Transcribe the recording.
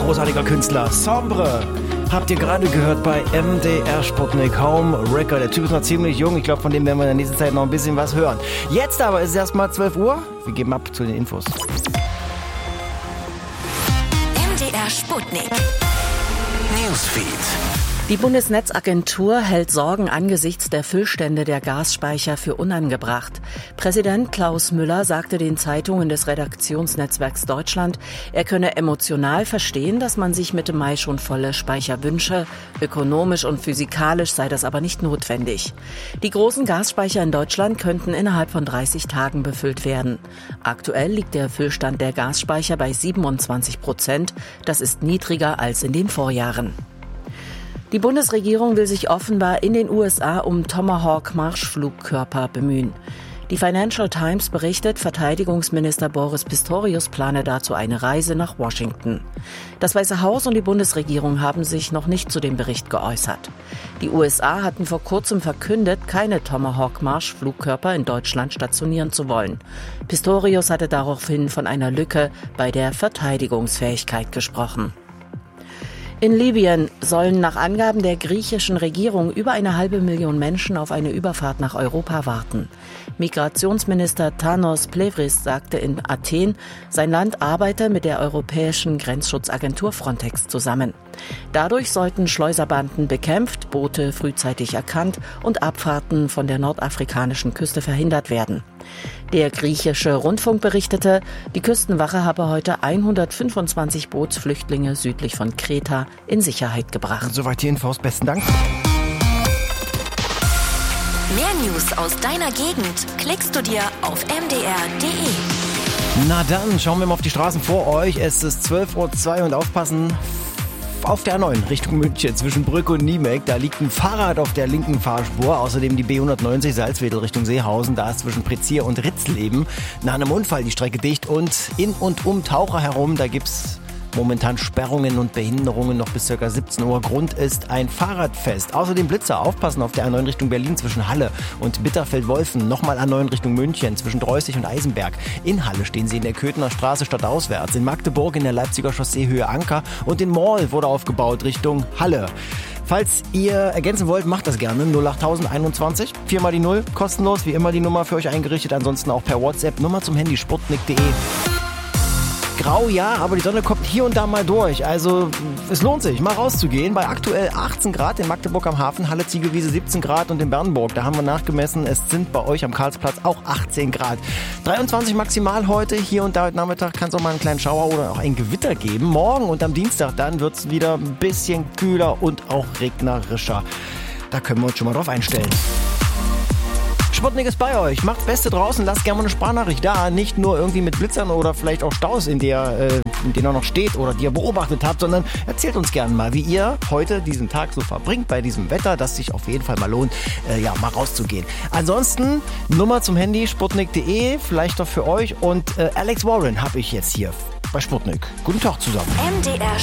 großartiger Künstler. Sombre. Habt ihr gerade gehört bei MDR Sputnik Home Record. Der Typ ist noch ziemlich jung. Ich glaube, von dem werden wir in der nächsten Zeit noch ein bisschen was hören. Jetzt aber ist es erstmal 12 Uhr. Wir geben ab zu den Infos. MDR Sputnik. Newsfeed. Die Bundesnetzagentur hält Sorgen angesichts der Füllstände der Gasspeicher für unangebracht. Präsident Klaus Müller sagte den Zeitungen des Redaktionsnetzwerks Deutschland, er könne emotional verstehen, dass man sich Mitte Mai schon volle Speicher wünsche. Ökonomisch und physikalisch sei das aber nicht notwendig. Die großen Gasspeicher in Deutschland könnten innerhalb von 30 Tagen befüllt werden. Aktuell liegt der Füllstand der Gasspeicher bei 27%. Das ist niedriger als in den Vorjahren. Die Bundesregierung will sich offenbar in den USA um Tomahawk-Marschflugkörper bemühen. Die Financial Times berichtet, Verteidigungsminister Boris Pistorius plane dazu eine Reise nach Washington. Das Weiße Haus und die Bundesregierung haben sich noch nicht zu dem Bericht geäußert. Die USA hatten vor kurzem verkündet, keine Tomahawk-Marschflugkörper in Deutschland stationieren zu wollen. Pistorius hatte daraufhin von einer Lücke bei der Verteidigungsfähigkeit gesprochen. In Libyen sollen nach Angaben der griechischen Regierung über 500.000 Menschen auf eine Überfahrt nach Europa warten. Migrationsminister Tanos Plevris sagte in Athen, sein Land arbeite mit der europäischen Grenzschutzagentur Frontex zusammen. Dadurch sollten Schleuserbanden bekämpft, Boote frühzeitig erkannt und Abfahrten von der nordafrikanischen Küste verhindert werden. Der griechische Rundfunk berichtete, die Küstenwache habe heute 125 Bootsflüchtlinge südlich von Kreta in Sicherheit gebracht. Soweit die Infos. Besten Dank. Mehr News aus deiner Gegend klickst du dir auf mdr.de. Na dann, schauen wir mal auf die Straßen vor euch. Es ist 12:02 Uhr und aufpassen. Auf der A9 Richtung München zwischen Brück und Niemek, da liegt ein Fahrrad auf der linken Fahrspur. Außerdem die B190 Salzwedel Richtung Seehausen, da ist zwischen Prezier und Ritzleben nach einem Unfall die Strecke dicht. Und in und um Taucher herum, da gibt's momentan Sperrungen und Behinderungen noch bis ca. 17 Uhr. Grund ist ein Fahrradfest. Außerdem Blitzer, aufpassen auf der A9 Richtung Berlin zwischen Halle und Bitterfeld-Wolfen. Nochmal A9 Richtung München zwischen Dreußig und Eisenberg. In Halle stehen sie in der Köthener Straße stadtauswärts. In Magdeburg in der Leipziger Chaussee Höhe Anker. Und in Mall wurde aufgebaut Richtung Halle. Falls ihr ergänzen wollt, macht das gerne. 08021, 4 mal die 0, kostenlos, wie immer die Nummer für euch eingerichtet. Ansonsten auch per WhatsApp, Nummer zum Handy, sputnik.de. Grau, ja, aber die Sonne kommt hier und da mal durch. Also es lohnt sich, mal rauszugehen. Bei aktuell 18 Grad in Magdeburg am Hafen, Halle Ziegelwiese 17 Grad und in Bernburg, da haben wir nachgemessen, es sind bei euch am Karlsplatz auch 18 Grad. 23 maximal heute, hier und da heute Nachmittag kann es auch mal einen kleinen Schauer oder auch ein Gewitter geben. Morgen und am Dienstag dann wird es wieder ein bisschen kühler und auch regnerischer. Da können wir uns schon mal drauf einstellen. Sputnik ist bei euch. Macht Beste draußen, lasst gerne mal eine Sprachnachricht da. Nicht nur irgendwie mit Blitzern oder vielleicht auch Staus, in denen er noch steht oder die ihr beobachtet habt, sondern erzählt uns gerne mal, wie ihr heute diesen Tag so verbringt bei diesem Wetter, dass sich auf jeden Fall mal lohnt, mal rauszugehen. Ansonsten Nummer zum Handy, sputnik.de, vielleicht doch für euch. Und Alex Warren habe ich jetzt hier bei Sputnik. Guten Tag zusammen. MDR